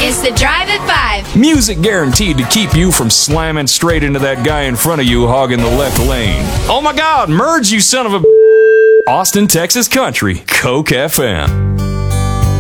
It's the Drive at 5. Music guaranteed to keep you from slamming straight into that guy in front of you hogging the left lane. Oh my God, merge, you son of a... Austin, Texas country, Coke FM.